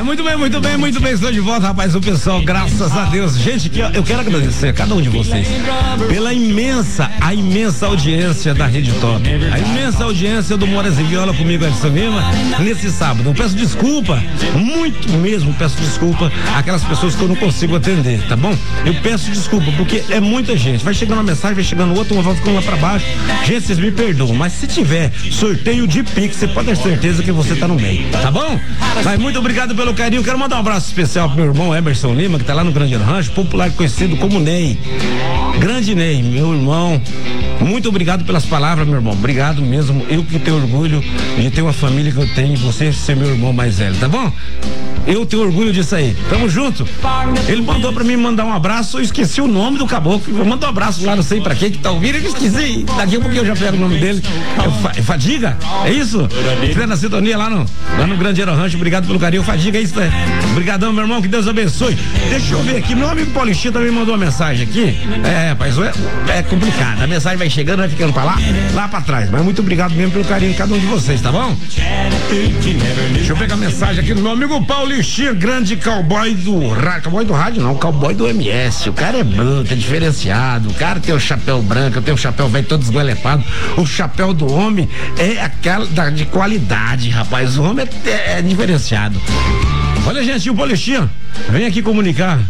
Muito bem, estou de volta, rapaz, o pessoal, graças a Deus. Gente, eu quero agradecer a cada um de vocês pela imensa audiência da Rede Top, a imensa audiência do Moras e Viola comigo, Edson Lima, nesse sábado. Eu peço desculpa, muito mesmo, peço desculpa àquelas pessoas que eu não consigo atender, tá bom? Eu peço desculpa, porque é muita gente, vai chegando uma mensagem, vai chegando outra, uma vai ficando lá pra baixo. Gente, vocês me perdoam, mas se tiver sorteio de Pix, você pode ter certeza que você tá no meio, tá bom? Mas muito obrigado pelo carinho. Quero mandar um abraço especial pro meu irmão Emerson Lima, que tá lá no Grande Rancho, popular conhecido como Ney. Grande Ney, meu irmão. Muito obrigado pelas palavras, meu irmão. Obrigado mesmo. Eu que tenho orgulho de ter uma família que eu tenho, você ser meu irmão mais velho, tá bom? Eu tenho orgulho disso aí. Tamo junto. Ele mandou pra mim mandar um abraço, eu esqueci o nome do caboclo. Mandou um abraço lá, não sei pra quem que tá ouvindo, eu esqueci. Daqui a pouco eu já pego o nome dele. Fadiga? É isso? Você na sintonia lá no Grande Rancho. Obrigado pelo carinho. Fadiga, é isso, né? Obrigadão, meu irmão, que Deus abençoe. Deixa eu ver aqui, meu amigo Paulistinho também mandou uma mensagem aqui. Rapaz, é complicado. A mensagem vai chegando, vai ficando pra lá pra trás. Mas muito obrigado mesmo pelo carinho de cada um de vocês, tá bom? Deixa eu pegar a mensagem aqui do meu amigo Paulistinho, grande cowboy do rádio. Cowboy do rádio não, cowboy do MS. O cara é bruto, é diferenciado. O cara tem o chapéu branco, eu tenho o chapéu velho todo esguelepado. O chapéu do homem é aquela de qualidade, rapaz. O homem é diferenciado. Olha, gente, o Paulistinho vem aqui comunicar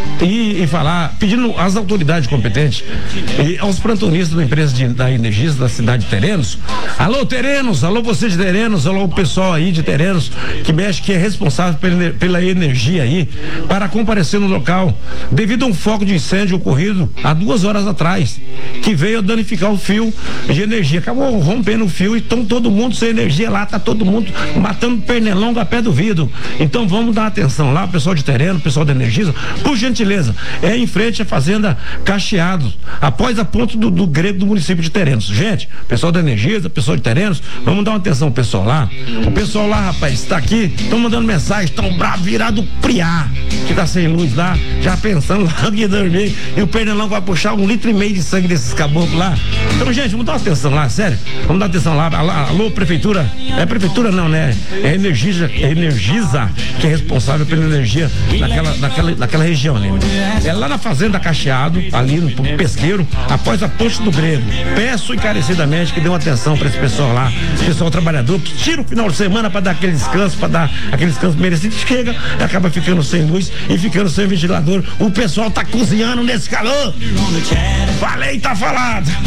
e falar, pedindo às autoridades competentes e aos plantonistas da empresa da Energisa da cidade de Terenos. Alô, Terenos, alô, você de Terenos, alô, o pessoal aí de Terenos que mexe, que é responsável pela energia aí, para comparecer no local devido a um foco de incêndio ocorrido há 2 horas atrás, que veio danificar o fio de energia. Acabou rompendo o fio e estão todo mundo sem energia lá, tá todo mundo matando pernilongo a pé do vidro. Então vamos dar atenção lá, pessoal de Tereno, pessoal da Energisa, por gentileza. É em frente à fazenda Cacheados, após a ponte do grego do município de Terenos. Gente, pessoal da Energisa, pessoal de Terenos, vamos dar uma atenção, pessoal lá. O pessoal lá, rapaz, está aqui, estão mandando mensagem, estão bravos, virado priá, que tá sem luz lá, já pensando lá que ia dormir, e o pernilongo vai puxar 1,5 litro de sangue desses caboclos lá. Então, gente, vamos dar uma atenção lá, sério, vamos dar atenção lá. Alô, prefeitura, é prefeitura não, né? É Energisa que é responsável pela energia naquela região ali. É lá na fazenda Cacheado, ali no pesqueiro, após a ponte do grego. Peço encarecidamente que dê uma atenção para esse pessoal lá, pessoal trabalhador, que tira o final de semana para dar aquele descanso, merecido, chega e acaba ficando sem luz e ficando sem ventilador. O pessoal tá cozinhando nesse calor. Falei, tá falado.